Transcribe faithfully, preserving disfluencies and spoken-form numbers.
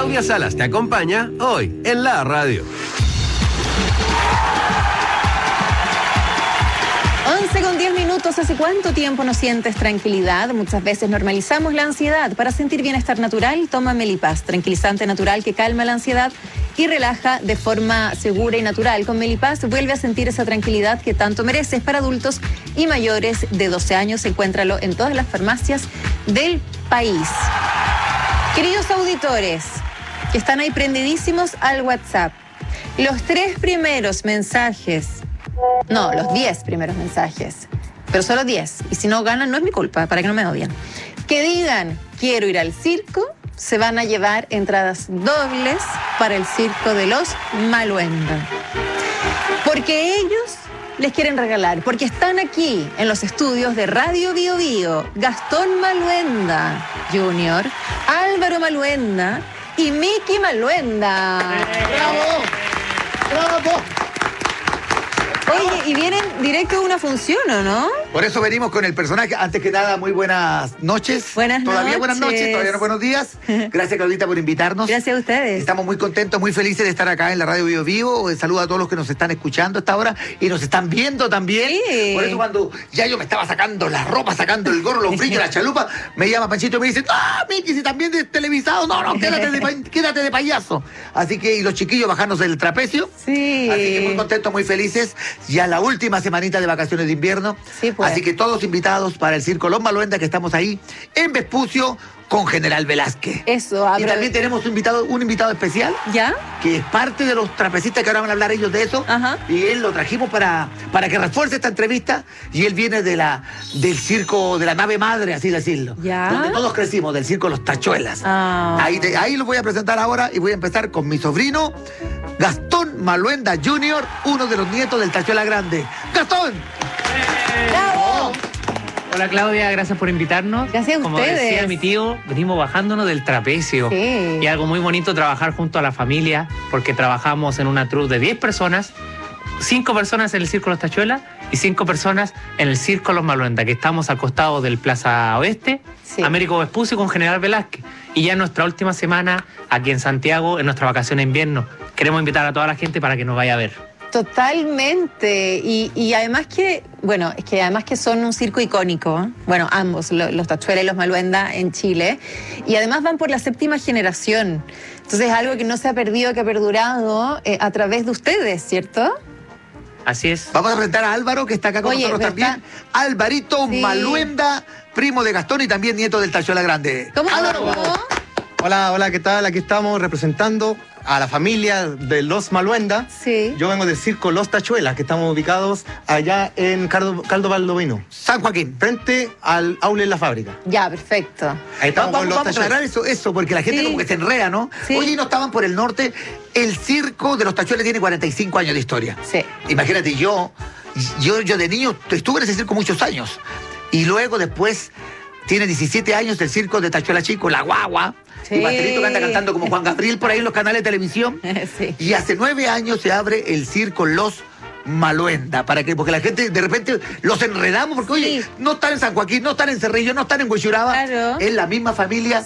Claudia Salas te acompaña hoy en la radio. once con diez minutos. ¿Hace cuánto tiempo no sientes tranquilidad? Muchas veces normalizamos la ansiedad. Para sentir bienestar natural, toma Melipaz, tranquilizante natural que calma la ansiedad y relaja de forma segura y natural. Con Melipaz vuelve a sentir esa tranquilidad que tanto mereces. Para adultos y mayores de doce años, encuéntralo en todas las farmacias del país. Queridos auditores que están ahí prendidísimos al WhatsApp, los tres primeros mensajes, no, los diez primeros mensajes, pero solo diez, y si no ganan no es mi culpa, para que no me odien, que digan quiero ir al circo, se van a llevar entradas dobles para el circo de los Maluenda, porque ellos les quieren regalar, porque están aquí en los estudios de Radio Bio Bio, Gastón Maluenda junior, Álvaro Maluenda y Miki Maluenda. ¡Bravo! ¡Bravo! Oye, y vienen directo de una función, ¿o no? Por eso venimos con el personaje. Antes que nada, muy buenas noches. Buenas Todavía noches. buenas noches, todavía no buenos días. Gracias, Claudita, por invitarnos. Gracias a ustedes. Estamos muy contentos, muy felices de estar acá en la Radio Bio Vivo. Saludo a todos los que nos están escuchando hasta ahora y nos están viendo también. Sí. Por eso cuando ya yo me estaba sacando la ropa, sacando el gorro, los brillos, la chalupa, me llama Panchito y me dice, ¡ah, Miki, si también de televisado! No, no, quédate de, pa- quédate de payaso. Así que, y los chiquillos bajarnos del trapecio. Sí. Así que muy contentos, muy felices. Ya la última semanita de vacaciones de invierno. Sí, pues. Así que todos invitados para el Circo Los Maluenda, que estamos ahí en Vespucio con General Velázquez. Eso, Y abro- también tenemos un invitado, un invitado especial, ¿Ya? que es parte de los trapecistas que ahora van a hablar ellos de eso. Ajá. Y él lo trajimos para, para que refuerce esta entrevista. Y él viene de la, del circo, de la nave madre, así decirlo. Ya. Donde todos crecimos, del circo Los Tachuelas. Ah. Ahí, te- ahí lo voy a presentar ahora y voy a empezar con mi sobrino, Gastón Maluenda junior, uno de los nietos del Tachuela Grande. ¡Gastón! ¡Bravo! Hola Claudia, gracias por invitarnos. Gracias a Como ustedes. decía mi tío, venimos bajándonos del trapecio. Sí. Y algo muy bonito trabajar junto a la familia, porque trabajamos en una troupe de diez personas, cinco personas en el Circo Los Tachuelas y cinco personas en el Circo Los Maluenda, que estamos al costado del Plaza Oeste, Sí. Américo Vespucio con General Velázquez. Y ya en nuestra última semana, aquí en Santiago, en nuestra vacación de invierno, queremos invitar a toda la gente para que nos vaya a ver. Totalmente. Y, y además que, bueno, es que además que son un circo icónico, ¿eh? Bueno, ambos, lo- los Tachuelas y los Maluenda en Chile. Y además van por la séptima generación. Entonces es algo que no se ha perdido, que ha perdurado eh, a través de ustedes, ¿cierto? Así es. Vamos a presentar a Álvaro, que está acá con Oye, nosotros pero también. Alvarito Sí. Maluenda, primo de Gastón y también nieto del Tachuela Grande. ¿Cómo Álvaro. ¿Cómo? Hola, hola, ¿qué tal? Aquí estamos representando a la familia de Los Maluenda. Sí. Yo vengo del circo Los Tachuelas, que estamos ubicados allá en Caldo, Caldo Baldovino, San Joaquín. frente al aula en la fábrica. Ya, perfecto. Ahí estamos Vamos, con Los vamos a aclarar Tachuelas. eso, eso, porque la gente Sí. como que se enreda, ¿no? Sí. Oye, no estaban por el norte. El circo de los Tachuelas tiene cuarenta y cinco años de historia. Sí. Imagínate, yo, yo, yo de niño estuve en ese circo muchos años. Y luego después tiene diecisiete años el circo de Tachuela Chico, La Guagua. Sí. Y Pastelito que anda cantando como Juan Gabriel por ahí en los canales de televisión. Sí. Y hace nueve años se abre el circo Los Maluenda, para que, porque la gente de repente los enredamos, porque oye, Sí. no están en San Joaquín, no están en Cerrillo, no están en Huechuraba, Claro. es la misma familia